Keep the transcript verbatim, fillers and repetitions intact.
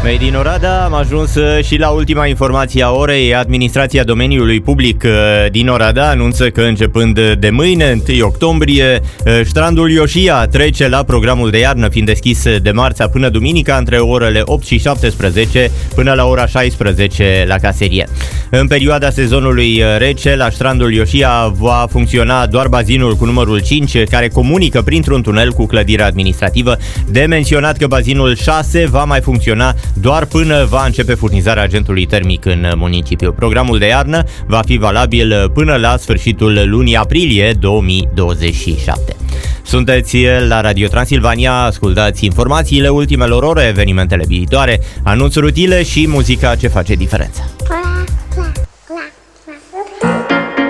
Made in Oradea, am ajuns și la ultima informație a orei. Administrația domeniului public din Oradea anunță că începând de mâine, întâi octombrie, strandul Ioșia trece la programul de iarnă, fiind deschis de marțea până duminica între orele opt și șaptesprezece până la ora șaisprezece la caserie. În perioada sezonului rece, la strandul Ioșia va funcționa doar bazinul cu numărul cinci, care comunică printr-un tunel cu clădirea administrativă. De menționat că bazinul șase va mai funcționa doar până va începe furnizarea agentului termic în municipiu. Programul de iarnă va fi valabil până la sfârșitul lunii aprilie două mii douăzeci și șapte. Sunteți la Radio Transilvania, ascultați informațiile ultimelor ore, evenimentele viitoare, anunțuri utile și muzica ce face diferența.